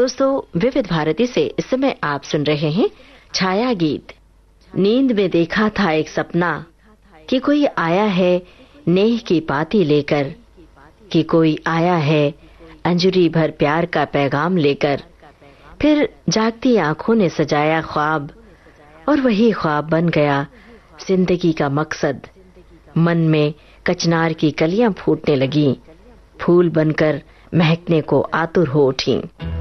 दोस्तों, विविध भारती से इस समय आप सुन रहे हैं छाया गीत। नींद में देखा था एक सपना कि कोई आया है नेह की पाती लेकर, कि कोई आया है अंजुरी भर प्यार का पैगाम लेकर। फिर जागती आंखों ने सजाया ख्वाब, और वही ख्वाब बन गया जिंदगी का मकसद। मन में कचनार की कलियां फूटने लगी, फूल बनकर महकने को आतुर हो उठी।